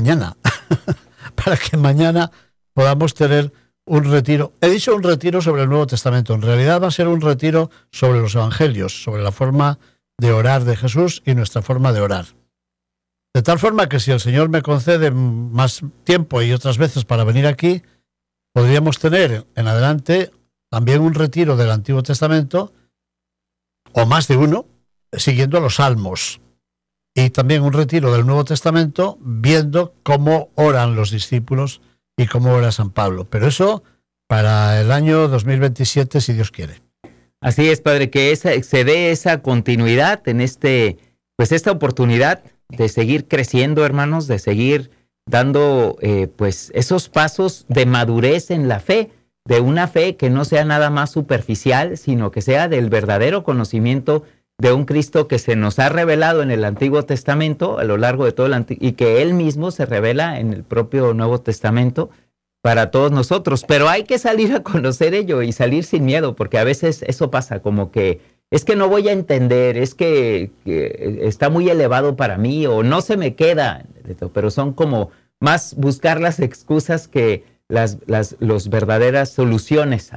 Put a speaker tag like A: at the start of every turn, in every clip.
A: mañana, para que mañana podamos tener un retiro. He dicho un retiro sobre el Nuevo Testamento. En realidad va a ser un retiro sobre los Evangelios, sobre la forma de orar de Jesús y nuestra forma de orar. De tal forma que si el Señor me concede más tiempo y otras veces para venir aquí, podríamos tener en adelante también un retiro del Antiguo Testamento, o más de uno, siguiendo los Salmos. Y también un retiro del Nuevo Testamento, viendo cómo oran los discípulos y cómo ora San Pablo. Pero eso para el año 2027, si Dios quiere.
B: Así es, Padre, que se dé esa continuidad en esta oportunidad de seguir creciendo, hermanos, de seguir dando esos pasos de madurez en la fe, de una fe que no sea nada más superficial, sino que sea del verdadero conocimiento de un Cristo que se nos ha revelado en el Antiguo Testamento a lo largo de todo el y que Él mismo se revela en el propio Nuevo Testamento para todos nosotros. Pero hay que salir a conocer ello y salir sin miedo, porque a veces eso pasa, como que es que no voy a entender, es que está muy elevado para mí o no se me queda, pero son como más buscar las excusas que las verdaderas soluciones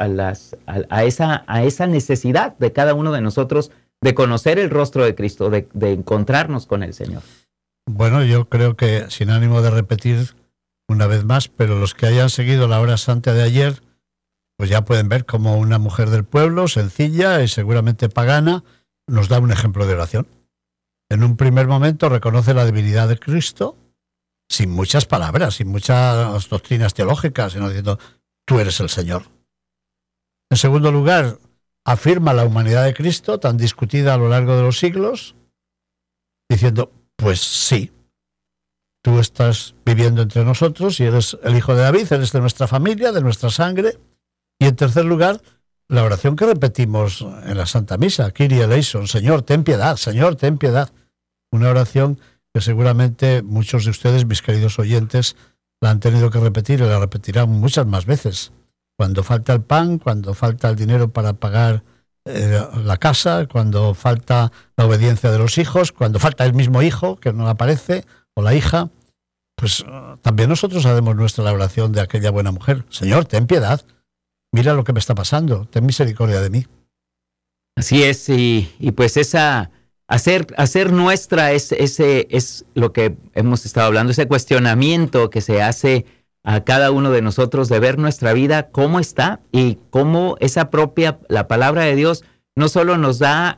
B: a esa necesidad de cada uno de nosotros de conocer el rostro de Cristo, de encontrarnos con el Señor.
A: Bueno, yo creo que, sin ánimo de repetir una vez más, pero los que hayan seguido la hora santa de ayer, pues ya pueden ver cómo una mujer del pueblo, sencilla y seguramente pagana, nos da un ejemplo de oración. En un primer momento reconoce la debilidad de Cristo, sin muchas palabras, sin muchas doctrinas teológicas, sino diciendo, tú eres el Señor. En segundo lugar, afirma la humanidad de Cristo, tan discutida a lo largo de los siglos, diciendo, pues sí, tú estás viviendo entre nosotros y eres el hijo de David, eres de nuestra familia, de nuestra sangre. Y en tercer lugar, la oración que repetimos en la Santa Misa, Kyrie eleison, Señor, ten piedad, Señor, ten piedad. Una oración que seguramente muchos de ustedes, mis queridos oyentes, la han tenido que repetir y la repetirán muchas más veces. Cuando falta el pan, cuando falta el dinero para pagar la casa, cuando falta la obediencia de los hijos, cuando falta el mismo hijo que no aparece, o la hija, pues también nosotros hacemos nuestra la oración de aquella buena mujer. Señor, ten piedad. Mira lo que me está pasando, ten misericordia de mí.
B: Así es, y pues hacer nuestra es lo que hemos estado hablando, ese cuestionamiento que se hace a cada uno de nosotros de ver nuestra vida cómo está y cómo la palabra de Dios no solo nos da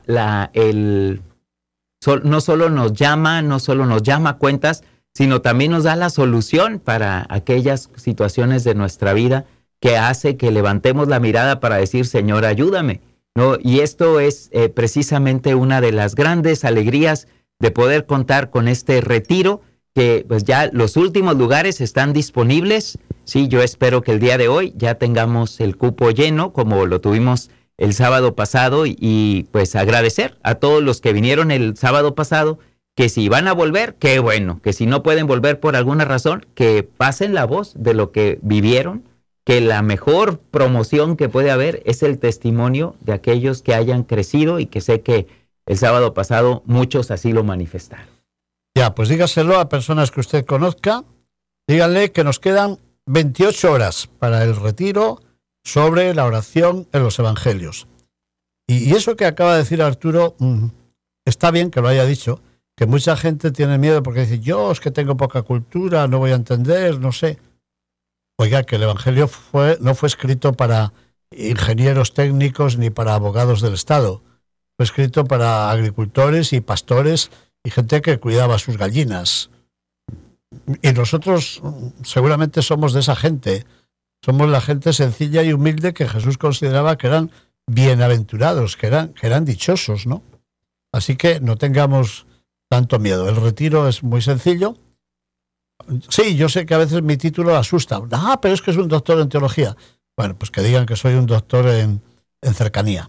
B: no solo nos llama cuentas, sino también nos da la solución para aquellas situaciones de nuestra vida que hace que levantemos la mirada para decir, Señor, ayúdame, ¿no? Y esto es precisamente una de las grandes alegrías de poder contar con este retiro, que pues ya los últimos lugares están disponibles. Sí, yo espero que el día de hoy ya tengamos el cupo lleno, como lo tuvimos el sábado pasado, y pues agradecer a todos los que vinieron el sábado pasado, que si van a volver, qué bueno, que si no pueden volver por alguna razón, que pasen la voz de lo que vivieron, que la mejor promoción que puede haber es el testimonio de aquellos que hayan crecido, y que sé que el sábado pasado muchos así lo manifestaron.
A: Ya, pues dígaselo a personas que usted conozca, díganle que nos quedan 28 horas para el retiro sobre la oración en los evangelios. Y eso que acaba de decir Arturo, está bien que lo haya dicho, que mucha gente tiene miedo porque dice, yo es que tengo poca cultura, no voy a entender, no sé. Oiga, que el evangelio no fue escrito para ingenieros técnicos ni para abogados del Estado. Fue escrito para agricultores y pastores y gente que cuidaba sus gallinas. Y nosotros seguramente somos de esa gente. Somos la gente sencilla y humilde que Jesús consideraba que eran bienaventurados, que eran dichosos, ¿no? Así que no tengamos tanto miedo. El retiro es muy sencillo. Sí, yo sé que a veces mi título asusta. Ah, pero es que es un doctor en teología. Bueno, pues que digan que soy un doctor en cercanía.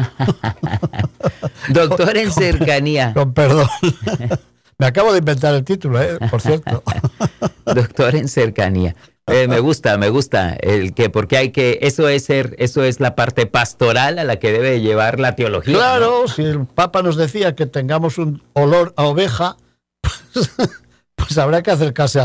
B: Doctor en cercanía.
A: Con perdón. Me acabo de inventar el título, por cierto.
B: Doctor en cercanía. Me gusta porque eso es la parte pastoral a la que debe llevar la teología.
A: Claro,
B: ¿no?
A: Si el Papa nos decía que tengamos un olor a oveja, pues habrá que acercarse